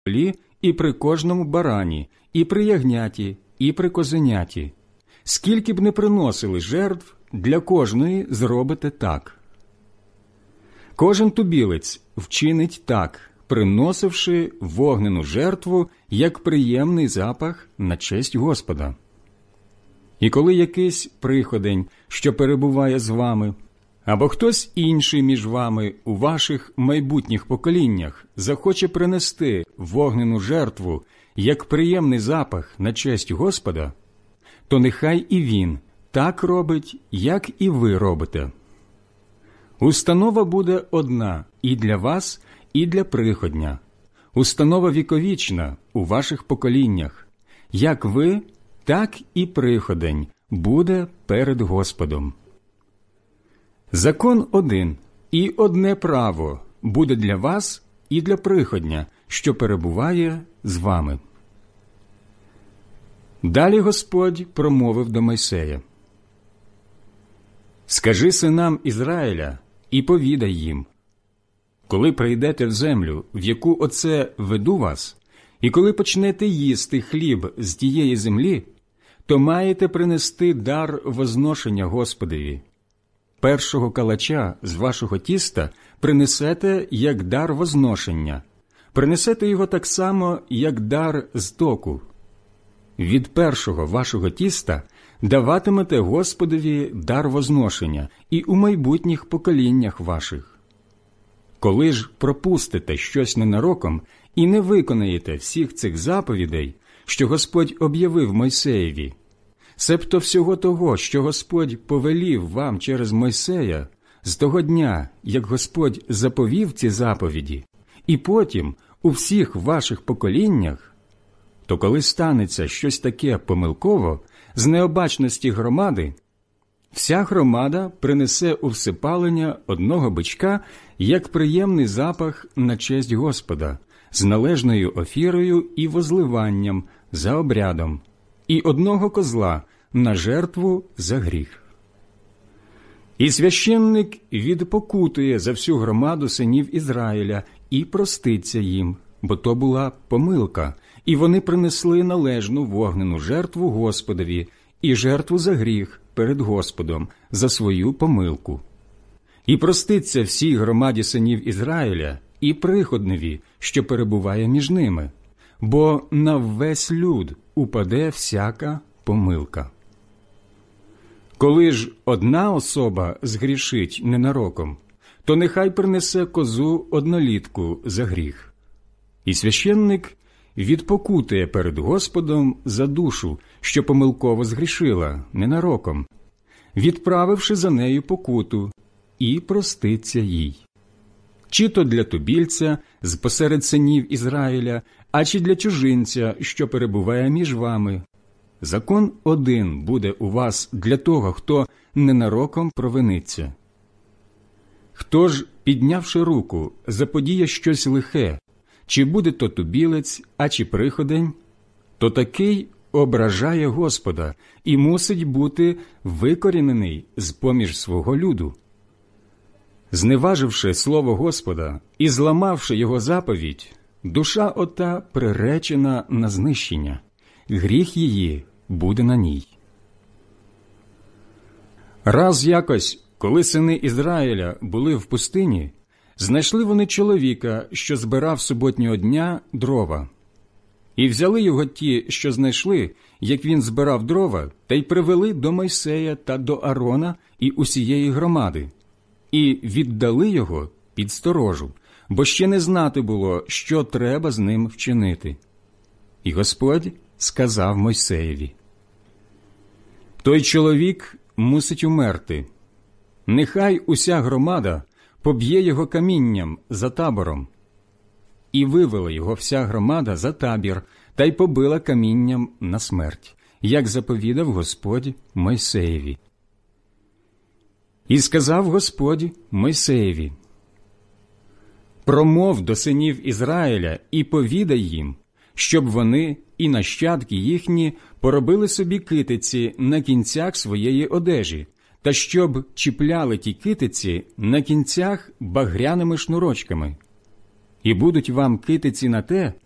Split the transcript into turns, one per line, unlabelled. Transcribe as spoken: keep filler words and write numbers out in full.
волі, і при кожному барані, і при ягняті, і при козеняті. Скільки б не приносили жертв, для кожної зробите так. Кожен тубілець вчинить так, приносивши вогнену жертву, як приємний запах на честь Господа. І коли якийсь приходень, що перебуває з вами, або хтось інший між вами у ваших майбутніх поколіннях захоче принести вогнену жертву, як приємний запах на честь Господа, то нехай і він так робить, як і ви робите. Установа буде одна і для вас, і для приходня. Установа віковічна у ваших поколіннях. Як ви, так і приходень буде перед Господом. Закон один і одне право буде для вас і для приходня, що перебуває з вами. Далі Господь промовив до Мойсея: «Скажи синам Ізраїля і повідай їм: коли прийдете в землю, в яку оце веду вас, і коли почнете їсти хліб з тієї землі, то маєте принести дар возношення Господові. Першого калача з вашого тіста принесете як дар возношення, принесете його так само, як дар з току. Від першого вашого тіста даватимете Господові дар возношення і у майбутніх поколіннях ваших. Коли ж пропустите щось ненароком і не виконаєте всіх цих заповідей, що Господь об'явив Мойсеєві, себто всього того, що Господь повелів вам через Мойсея, з того дня, як Господь заповів ці заповіді, і потім у всіх ваших поколіннях, то коли станеться щось таке помилково з необачності громади, вся громада принесе у всипалення одного бичка як приємний запах на честь Господа, з належною офірою і возливанням за обрядом, і одного козла на жертву за гріх. І священник відпокутує за всю громаду синів Ізраїля і проститься їм, бо то була помилка, і вони принесли належну вогнену жертву Господові і жертву за гріх перед Господом за свою помилку. І проститься всій громаді синів Ізраїля і приходневі, що перебуває між ними, бо на весь люд упаде всяка помилка. Коли ж одна особа згрішить ненароком, то нехай принесе козу однолітку за гріх. І священник відпокутує перед Господом за душу, що помилково згрішила ненароком, відправивши за нею покуту, і проститься їй. Чи то для тубільця з посеред синів Ізраїля, а чи для чужинця, що перебуває між вами. Закон один буде у вас для того, хто ненароком провиниться. Хто ж, піднявши руку, заподіє щось лихе, чи буде то тубілець, а чи приходень, то такий ображає Господа і мусить бути викорінений з-поміж свого люду. Зневаживши слово Господа і зламавши його заповідь, душа ота приречена на знищення, гріх її буде на ній. Раз якось, коли сини Ізраїля були в пустині, знайшли вони чоловіка, що збирав суботнього дня дрова. І взяли його ті, що знайшли, як він збирав дрова, та й привели до Мойсея та до Аарона і усієї громади, і віддали його під сторожу, бо ще не знати було, що треба з ним вчинити. І Господь сказав Мойсеєві: «Той чоловік мусить умерти. Нехай уся громада поб'є його камінням за табором». І вивела його вся громада за табір, та й побила камінням на смерть, як заповідав Господь Мойсеєві. І сказав Господь Мойсеєві: «Промов до синів Ізраїля і повідай їм, щоб вони і нащадки їхні поробили собі китиці на кінцях своєї одежі, та щоб чіпляли ті китиці на кінцях багряними шнурочками. І будуть вам китиці на те,